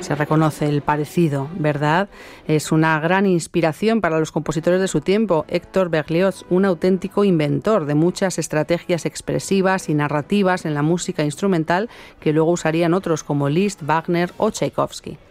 Se reconoce el parecido, ¿verdad? Es una gran inspiración para los compositores de su tiempo. Héctor Berlioz, un auténtico inventor de muchas estrategias expresivas y narrativas en la música instrumental que luego usarían otros como Liszt, Wagner o Tchaikovsky.